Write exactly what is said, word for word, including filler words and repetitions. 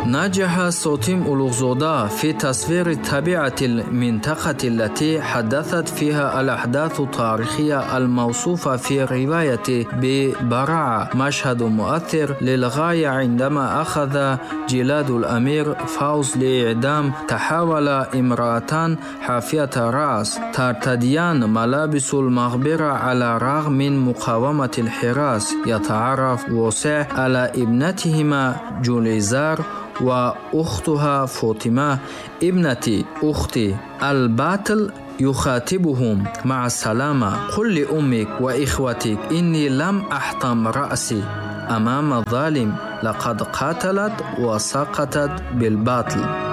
نجح سوتيم أولوغزودا في تصوير طبيعة المنطقة التي حدثت فيها الأحداث التاريخية الموصوفة في رواية ببراعة. مشهد مؤثر للغاية عندما أخذ جلاد الأمير فوز لإعدام تحول امرأتان حافية رأس ترتديان ملابس المغبرة على الرغم من مقاومة الحراس. يتعرف وسع على ابنتهما جوليزار وأختها فاطمة ابنة أختي. الباطل يخاطبهم: مع السلامة، قل لأمك وإخوتك إني لم أحطم رأسي أمام الظالم، لقد قاتلت وسقطت بالباطل.